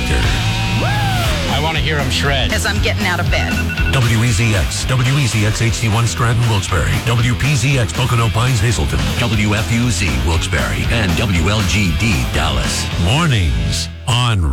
Factor. I want to hear him shred. As I'm getting out of bed. WEZX, WEZX HD1 Scranton, Wilkes-Barre, WPZX Pocono Pines, Hazleton, WFUZ Wilkes-Barre, and WLGD Dallas. Mornings on